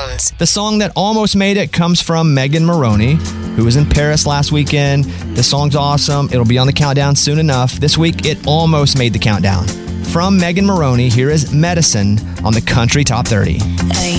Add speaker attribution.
Speaker 1: Jones.
Speaker 2: The song that almost made it comes from Megan Moroney, who was in Paris last weekend. The song's awesome. It'll be on the countdown soon enough. This week, it almost made the countdown. From Megan Moroney, here is Medicine on the Country Top 30.